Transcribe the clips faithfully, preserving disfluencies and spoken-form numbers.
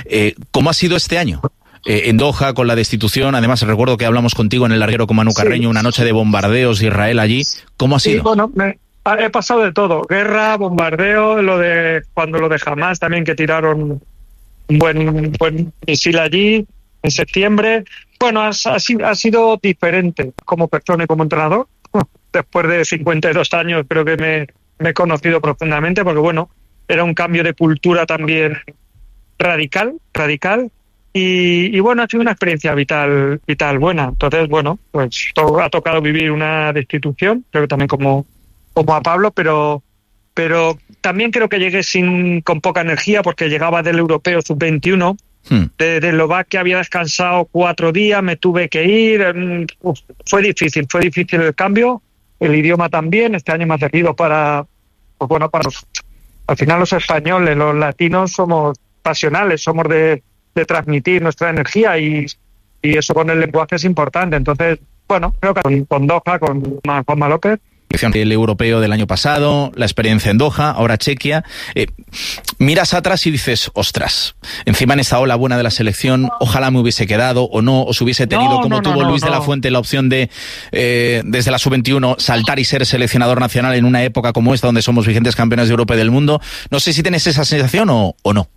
Eh, ¿Cómo ha sido este año? Eh, en Doha, con la destitución, además recuerdo que hablamos contigo en el larguero con Manu Carreño, sí. Una noche de bombardeos de Israel allí. ¿Cómo ha sido? Sí, bueno, me, he pasado de todo, guerra, bombardeo, lo de cuando lo de Hamas también, que tiraron un buen, un buen misil allí en septiembre. Bueno, ha, ha, ha sido diferente como persona y como entrenador. Después de cincuenta y dos años creo que me, me he conocido profundamente, porque bueno, era un cambio de cultura también radical, radical. Y, y bueno, ha sido una experiencia vital vital buena. Entonces, bueno, pues to, ha tocado vivir una destitución, creo que también como, como a Pablo, pero pero también creo que llegué sin con poca energía, porque llegaba del Europeo sub veintiuno, hmm. de, de Eslovaquia, había descansado cuatro días, me tuve que ir. Uf, fue difícil, fue difícil el cambio, el idioma también. Este año me ha servido para, pues bueno, para los, al final los españoles, los latinos somos pasionales, somos de de transmitir nuestra energía, y, y eso con el lenguaje es importante. Entonces, bueno, creo que con, con Doha, con Juanma López. El europeo del año pasado, la experiencia en Doha, ahora Chequia. Eh, miras atrás y dices, ostras, encima en esta ola buena de la selección, ojalá me hubiese quedado o no, o se hubiese tenido, no, como no, tuvo no, Luis no. de la Fuente, la opción de, eh, desde la sub veintiuno, saltar y ser seleccionador nacional en una época como esta, donde somos vigentes campeones de Europa y del mundo. No sé si tienes esa sensación o, o no.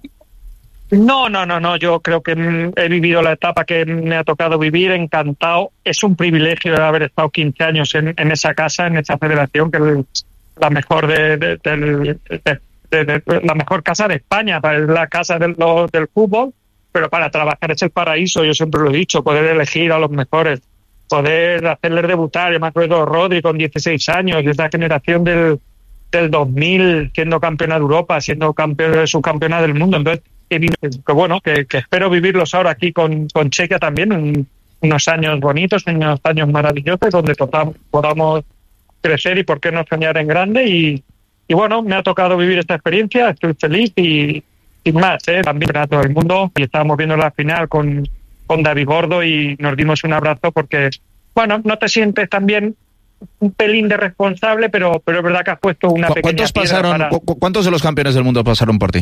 No, no, no, no. Yo creo que he vivido la etapa que me ha tocado vivir, encantado. Es un privilegio haber estado quince años en, en esa casa, en esa federación, que es la mejor de, de, de, de, de, de la mejor casa de España, es la casa del, lo, del fútbol, pero para trabajar es el paraíso. Yo siempre lo he dicho, poder elegir a los mejores, poder hacerles debutar. Yo me acuerdo de Rodri con dieciséis años, de esa generación del, del dos mil, siendo campeona de Europa, siendo campeona, subcampeona del mundo. Entonces, que bueno, que, que espero vivirlos ahora aquí con, con Chequia también, un, unos años bonitos, unos años maravillosos, donde podamos, podamos crecer y por qué no soñar en grande. Y, y bueno, me ha tocado vivir esta experiencia, estoy feliz y sin más, ¿eh? También para todo el mundo. Y estábamos viendo la final con, con David Gordo y nos dimos un abrazo, porque, bueno, no te sientes también un pelín de responsable, pero, pero es verdad que has puesto una pequeña ¿Cuántos pasaron, para... ¿Cuántos de los campeones del mundo pasaron por ti?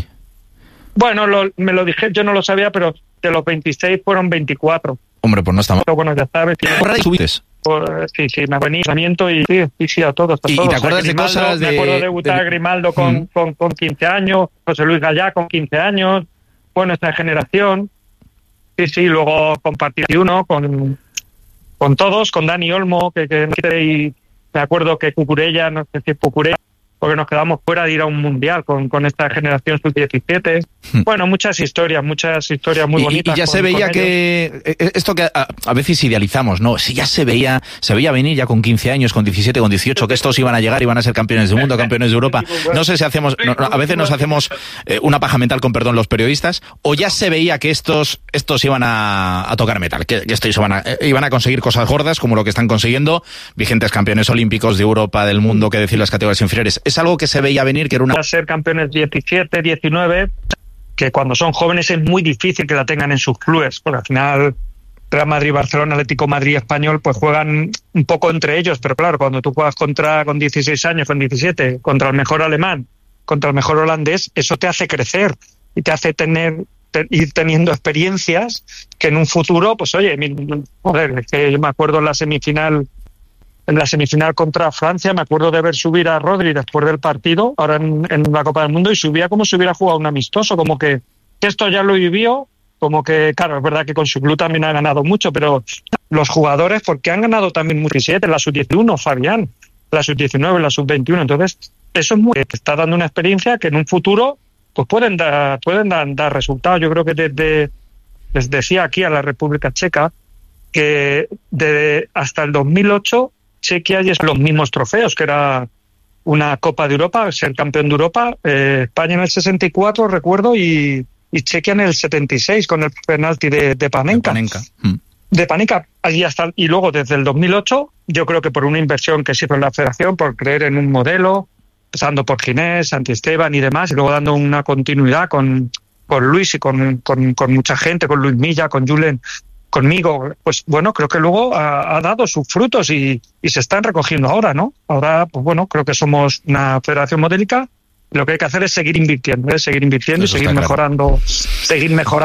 Bueno, lo, me lo dije, yo no lo sabía, pero de los veintiséis fueron veinticuatro. Hombre, pues no está mal. Pero bueno, ya sabes. ¿Por subiste? Por, sí, sí, me avenía y sí, sí, sí, a todos. A ¿Y, todos. ¿Y te acuerdas de cosas de...? Me acuerdo de debutar a de... Grimaldo con, mm. con, con quince años, José Luis Gallá con quince años, bueno, esta generación. Sí, sí, luego compartí uno con, con todos, con Dani Olmo, que, que y me acuerdo que Cucurella, no sé si es Cucurella, porque nos quedamos fuera de ir a un mundial con, con esta generación sub diecisiete. Hmm. Bueno, muchas historias, muchas historias muy y, bonitas. Y ya con, se veía que esto que a, a veces idealizamos, ¿no? Si ya se veía, se veía venir ya con quince años, con diecisiete, con dieciocho, que estos iban a llegar y van a ser campeones del mundo, campeones de Europa. No sé si hacemos, no, a veces nos hacemos eh, una paja mental, con perdón, los periodistas, o ya se veía que estos, estos iban a, a tocar metal, que, que estos iban a, eh, iban a conseguir cosas gordas, como lo que están consiguiendo, vigentes campeones olímpicos de Europa, del mundo, que decir las categorías inferiores. Es algo que se veía venir, que era una... A ser campeones diecisiete, diecinueve, que cuando son jóvenes es muy difícil que la tengan en sus clubes, porque al final Real Madrid, Barcelona, Atlético Madrid, Español, pues juegan un poco entre ellos, pero claro, cuando tú juegas contra con dieciséis años, con diecisiete, contra el mejor alemán, contra el mejor holandés, eso te hace crecer y te hace tener te, ir teniendo experiencias que en un futuro, pues oye, mi, joder, es que yo me acuerdo en la semifinal En la semifinal contra Francia, me acuerdo de ver subir a Rodri después del partido, ahora en, en la Copa del Mundo, y subía como si hubiera jugado un amistoso, como que, que esto ya lo vivió, como que, claro, es verdad que con su club también ha ganado mucho, pero los jugadores, porque han ganado también mucho, en la sub dieciuno, Fabián, la sub diecinueve, la sub veintiuno, entonces eso es muy, te está dando una experiencia que en un futuro pues pueden dar, pueden dar, dar resultados. Yo creo que desde, les decía aquí a la República Checa, que de, hasta el dos mil ocho Chequia y es los mismos trofeos, que era una Copa de Europa, ser campeón de Europa, eh, España en el sesenta y cuatro, recuerdo, y, y Chequia en el setenta y seis con el penalti de, de Panenka. De Panenka. Mm. De Panenka, allí hasta, y luego desde el dos mil ocho, yo creo que por una inversión que se hizo en la federación, por creer en un modelo, empezando por Ginés, Santi Esteban y demás, y luego dando una continuidad con, con Luis y con, con, con mucha gente, con Luis Milla, con Julen, conmigo, pues bueno, creo que luego ha, ha dado sus frutos y, y se están recogiendo ahora, ¿no? Ahora, pues bueno, creo que somos una federación modélica. Lo que hay que hacer es seguir invirtiendo, ¿eh? seguir invirtiendo Eso y seguir mejorando, claro. seguir mejorando.